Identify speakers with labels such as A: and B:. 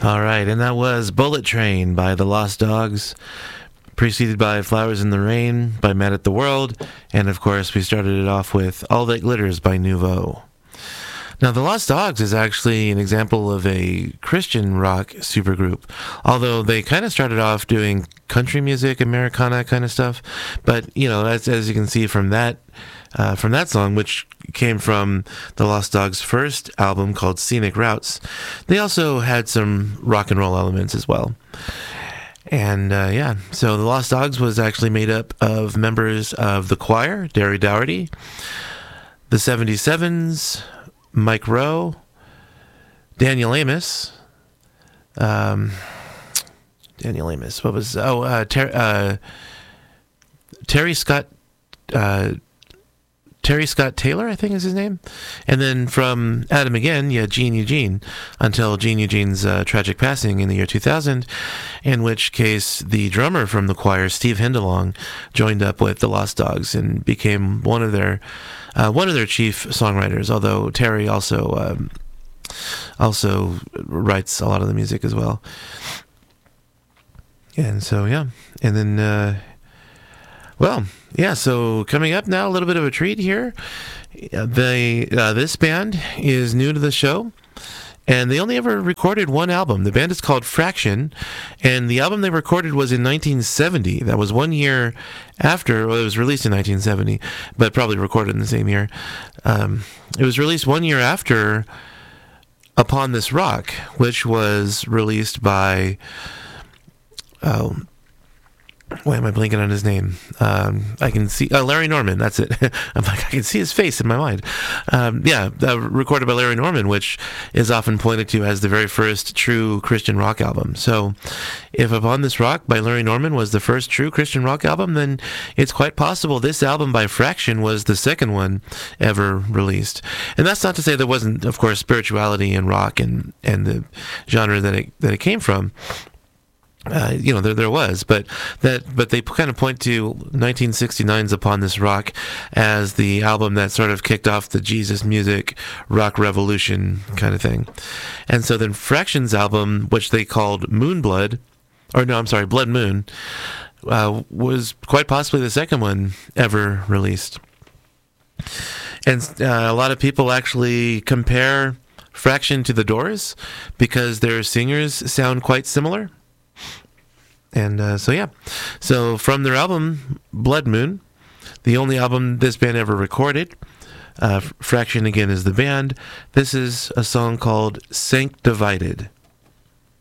A: All right, and that was Bullet Train by the Lost Dogs, preceded by Flowers in the Rain by Mad at the World, and of course we started it off with All That Glitters by Nouveau. Now, the Lost Dogs is actually an example of a Christian rock supergroup, although they kind of started off doing country music, Americana kind of stuff. But, you know, as you can see from that song, which came from the Lost Dogs' first album called Scenic Routes, they also had some rock and roll elements as well. And so the Lost Dogs was actually made up of members of the Choir, Derry Dougherty, the 77s, Mike Rowe, Daniel Amos, what was, Terry Scott Taylor, I think is his name. And then from Adam again, Gene Eugene, until Gene Eugene's tragic passing in the year 2000, in which case the drummer from the Choir, Steve Hindalong, joined up with the Lost Dogs and became one of their chief songwriters, although Terry also writes a lot of the music as well. And so, yeah. And then, so coming up now, a little bit of a treat here. This band is new to the show, and they only ever recorded one album. The band is called Fraction, and the album they recorded was in 1970. That was 1 year after, well, it was released in 1970, but probably recorded in the same year. It was released 1 year after Upon This Rock, which was released by... why am I blanking on his name? I can see Larry Norman. That's it. I'm like, I can see his face in my mind. Recorded by Larry Norman, which is often pointed to as the very first true Christian rock album. So, if Upon This Rock by Larry Norman was the first true Christian rock album, then it's quite possible this album by Fraction was the second one ever released. And that's not to say there wasn't, of course, spirituality in rock and the genre that it came from. There was, but they kind of point to 1969's Upon This Rock as the album that sort of kicked off the Jesus music rock revolution kind of thing. And so then Fraction's album, which they called Blood Moon, was quite possibly the second one ever released. And a lot of people actually compare Fraction to The Doors because their singers sound quite similar. And so from their album Blood Moon, the only album this band ever recorded, Fraction again is the band. This is a song called Sanctified.